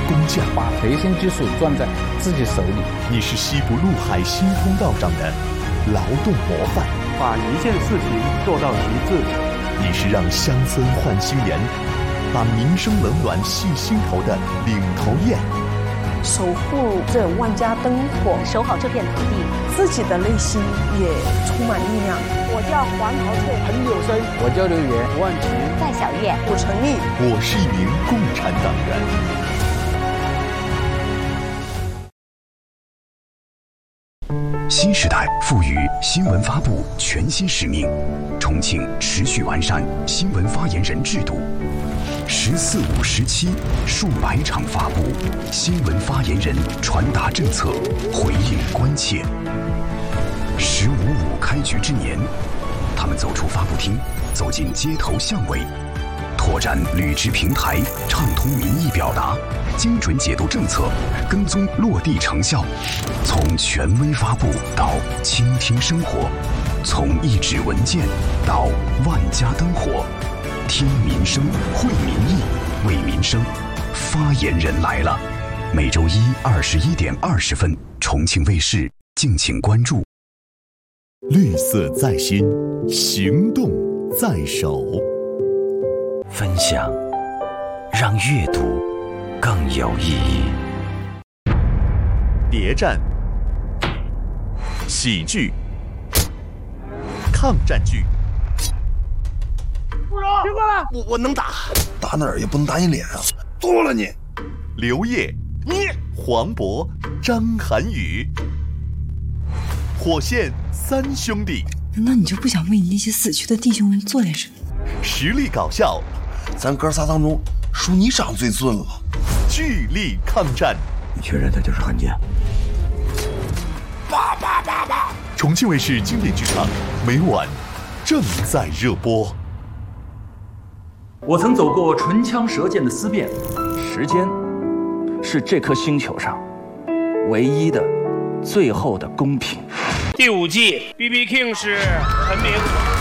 工匠， 把培训技术攥在自己手里。 你是西部陆海新通道上的劳动模范， 把一件事情做到极致。 你是让乡村换新颜，把民生冷暖系心头的领头雁。 守护这万家灯火， 守好这片土地， 自己的内心也充满力量。 我叫黄桃翠， 陈柳生， 我叫刘源， 吴万琪， 戴小月， 我陈毅， 我是一名共产党员。 新时代赋予新闻发布全新使命，重庆持续完善新闻发言人制度。“14、5、17”数百场发布，新闻发言人传达政策，回应关切。“15、5”开局之年，他们走出发布厅，走进街头巷尾，拓展履职平台，畅通民意表达，精准解读政策，跟踪落地成效。从权威发布到倾听生活，从一纸文件到万家灯火，听民生，会民意，为民生。发言人来了，每周一21点20分，重庆卫视，敬请关注。 绿色在心，行动在手。 分享，让阅读更有意义。 谍战、喜剧、抗战剧。 部长，别过来！ 我能打，打哪儿也不能打你脸啊！剁了你！ 刘烨， 你黄渤、张涵予，火线三兄弟。 难道你就不想为你那些死去的弟兄们做点什么？ 实力搞笑， 咱哥仨当中，属你长最俊了。 巨力抗战， 你确认他就是汉奸？ 爸！重庆卫视经典剧场，每晚正在热播。 我曾走过唇枪舌剑的思辨，时间是这颗星球上唯一的、最后的公平。 第5季 BB King 是陈明。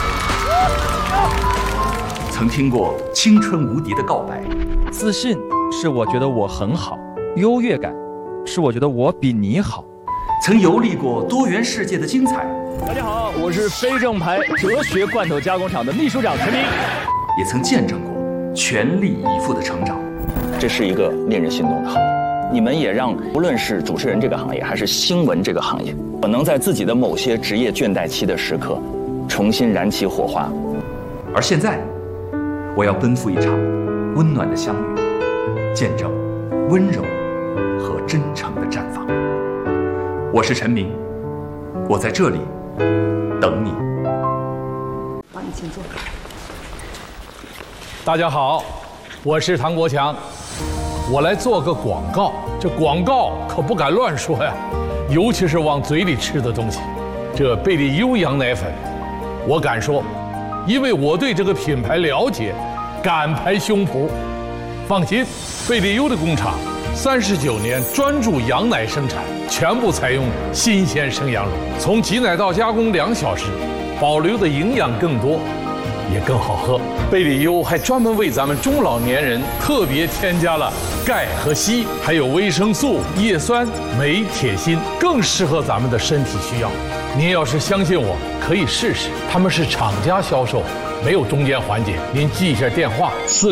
曾听过青春无敌的告白， 自信是我觉得我很好，优越感是我觉得我比你好。 曾游历过多元世界的精彩。 大家好，我是非正牌哲学罐头加工厂的秘书长陈明。 也曾见证过全力以赴的成长。 这是一个令人心动的行业，你们也让无论是主持人这个行业，还是新闻这个行业，我能在自己的某些职业倦怠期的时刻，重新燃起火花。 而现在，我要奔赴一场温暖的相遇，见证温柔和真诚的绽放。我是陈明，我在这里等你。 好，你请坐。 大家好，我是唐国强，我来做个广告。这广告可不敢乱说呀，尤其是往嘴里吃的东西。这贝利优羊奶粉，我敢说，因为我对这个品牌了解，敢拍胸脯。放心，贝利优的工厂39年专注羊奶生产，全部采用新鲜生羊乳，从挤奶到加工2小时，保留的营养更多，也更好喝。贝利优还专门为咱们中老年人特别添加了钙和硒，还有维生素、叶酸、镁、铁、锌，更适合咱们的身体需要。您要是相信我，可以试试。他们是厂家销售，没有中间环节。您记一下电话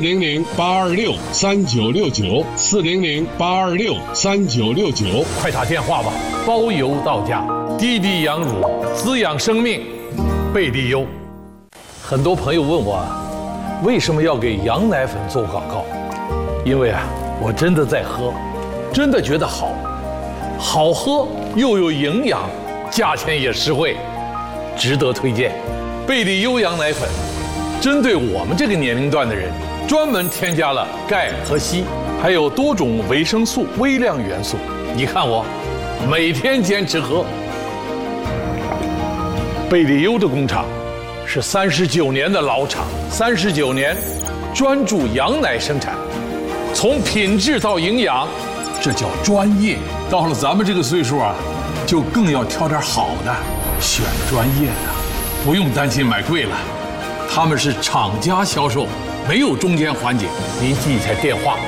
：400-826-3969，400-826-3969，快打电话吧，包邮到家。滴滴羊乳，滋养生命，贝利优。很多朋友问我，为什么要给羊奶粉做广告？因为我真的在喝，真的觉得好喝又有营养，价钱也实惠，值得推荐。贝利优羊奶粉针对我们这个年龄段的人，专门添加了钙和硒，还有多种维生素、微量元素。你看我每天坚持喝。贝利优的工厂是39年的老厂，39年专注羊奶生产，从品质到营养，这叫专业。到了咱们这个岁数就更要挑点好的，选专业的，不用担心买贵了。他们是厂家销售，没有中间环节。您记一下电话